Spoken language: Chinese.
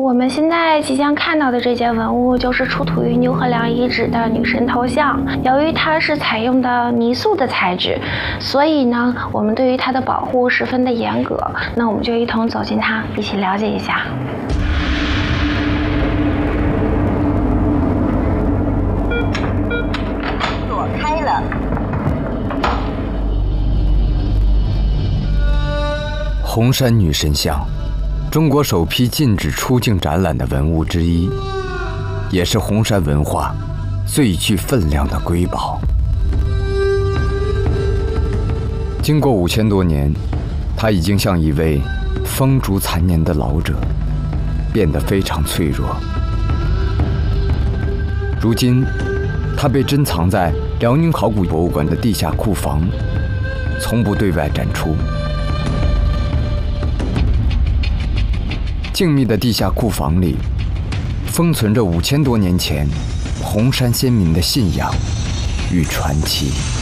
我们现在即将看到的这件文物，就是出土于牛河梁遗址的女神头像。由于它是采用的泥塑的材质，所以呢，我们对于它的保护十分的严格。那我们就一同走进它，一起了解一下。 躲开了。 红山女神像，中国首批禁止出境展览的文物之一，也是红山文化最具分量的瑰宝。经过5000多年，它已经像一位风烛残年的老者，变得非常脆弱。如今，它被珍藏在辽宁考古博物馆的地下库房，从不对外展出。静谧的地下库房里，封存着5000多年前红山先民的信仰与传奇。